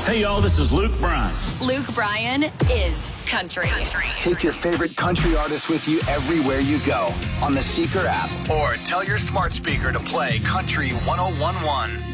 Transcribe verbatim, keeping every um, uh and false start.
Hey, y'all, this is Luke Bryan. Luke Bryan is country. country. Take your favorite country artists with you everywhere you go on the Seeker app, or tell your smart speaker to play Country one oh one one.